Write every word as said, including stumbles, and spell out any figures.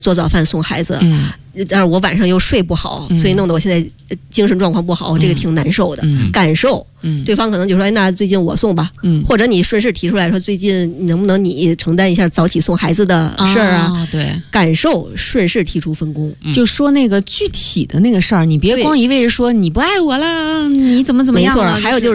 做早饭送孩子， 嗯， 但是我晚上又睡不好， 嗯、 所以弄得我现在精神状况不好，嗯、这个挺难受的。 嗯、 感受， 嗯， 对方可能就说：“哎，那最近我送吧。” 嗯， 或者你顺势提出来说：“最近能不能你承担一下早起送孩子的事儿啊？” 哦、对， 感受顺势提出分工， 嗯、就说那个具体的那个事儿，你别光一味着说你不爱我了，你怎么怎么样了。 没错，还有就是。